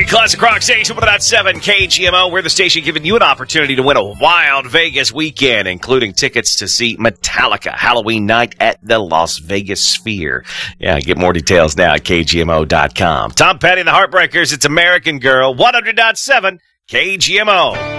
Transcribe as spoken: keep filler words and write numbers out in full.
Country Classic Rock Station one oh seven K G M O. We're the station giving you an opportunity to win a wild Vegas weekend, including tickets to see Metallica Halloween night at the Las Vegas Sphere. Yeah, get more details now at K G M O dot com. Tom Petty and the Heartbreakers, it's American Girl, one hundred point seven K G M O.